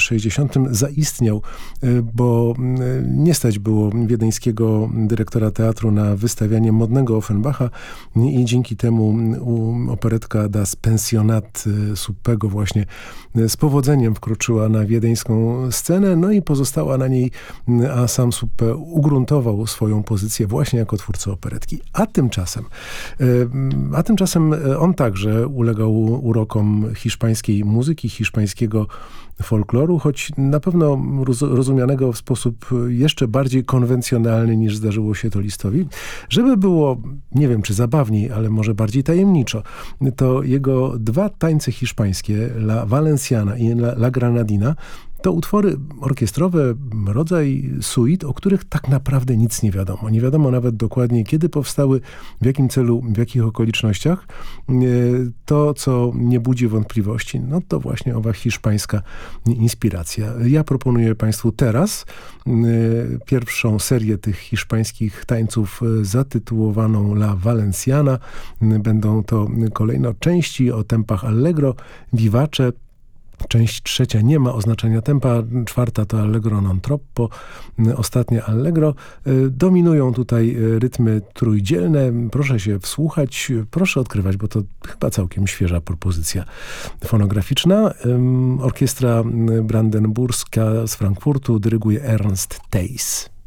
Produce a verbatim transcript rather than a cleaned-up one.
sześćdziesiątym zaistniał, bo nie stać było wiedeńskiego dyrektora teatru na wystawianie modnego Offenbacha i dzięki temu operetka Das Pensionat Suppego właśnie z powodzeniem wkroczyła na wiedeńską scenę, no i pozostała na niej, a sam Suppe ugruntował swoją pozycję właśnie jako twórca operetki. A tymczasem, a tymczasem on także ulegał urokom hiszpańskiej muzyki, hiszpańskiego folkloru, choć na pewno rozumianego w sposób jeszcze bardziej konwencjonalny niż zdarzyło się to Listowi. Żeby było, nie wiem czy zabawniej, ale może bardziej tajemniczo, to jego dwa tańce hiszpańskie, La Valenciana i La, La Granadina, to utwory orkiestrowe, rodzaj suite, o których tak naprawdę nic nie wiadomo. Nie wiadomo nawet dokładnie, kiedy powstały, w jakim celu, w jakich okolicznościach. To, co nie budzi wątpliwości, no to właśnie owa hiszpańska inspiracja. Ja proponuję Państwu teraz pierwszą serię tych hiszpańskich tańców zatytułowaną La Valenciana. Będą to kolejno części o tempach allegro, vivace. Część trzecia nie ma oznaczenia tempa, czwarta to allegro non troppo, ostatnie allegro. Dominują tutaj rytmy trójdzielne. Proszę się wsłuchać, proszę odkrywać, bo to chyba całkiem świeża propozycja fonograficzna. Orkiestra brandenburska z Frankfurtu dyryguje Ernst Theis.